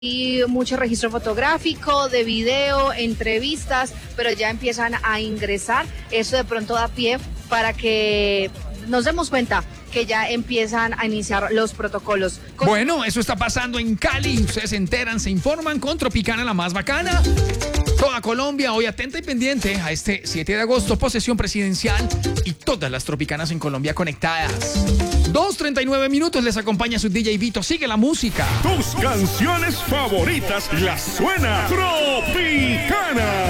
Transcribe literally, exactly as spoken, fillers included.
y mucho registro fotográfico, de video, entrevistas, pero ya empiezan a ingresar. Eso de pronto da pie para que nos demos cuenta que ya empiezan a iniciar los protocolos. Con... Bueno, eso está pasando en Cali. Ustedes se enteran, se informan con Tropicana, la más bacana. Toda Colombia hoy atenta y pendiente a este siete de agosto, posesión presidencial y todas las tropicanas en Colombia conectadas. dos treinta y nueve minutos, les acompaña su D J Vito. Sigue la música. Tus canciones favoritas las suena Tropicana.